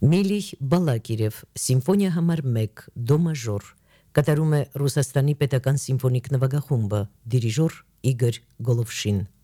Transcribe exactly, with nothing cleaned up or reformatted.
Միլիհ Բալակիրև, Սիմֆոնիա համար մեկ, դո մաժոր, կատարում է Ռուսաստանի պետական սիմֆոնիկ նվագախումբը, դիրիժոր Իգոր Գոլովշին։